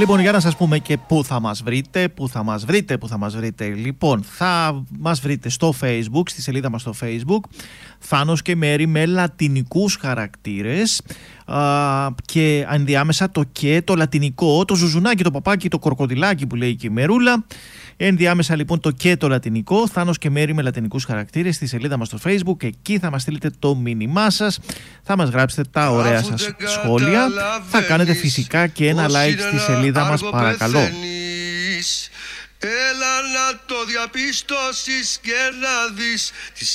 Λοιπόν, για να σας πούμε και πού θα μας βρείτε. Λοιπόν, θα μας βρείτε στο Facebook, στη σελίδα μας στο Facebook, Θάνος και Μέρη με λατινικούς χαρακτήρες και ενδιάμεσα το και, το λατινικό, το ζουζουνάκι, το παπάκι, το κορκοδιλάκι που λέει και η Μερούλα. Ενδιάμεσα λοιπόν το και το λατινικό, Θάνος και Μέρη με λατινικούς χαρακτήρες, στη σελίδα μας στο Facebook. Εκεί θα μας στείλετε το μήνυμά σας, θα μας γράψετε τα ωραία σας σχόλια. Θα κάνετε φυσικά και ένα like στη σελίδα μας, παρακαλώ. Έλα να το διαπιστώσεις και να δεις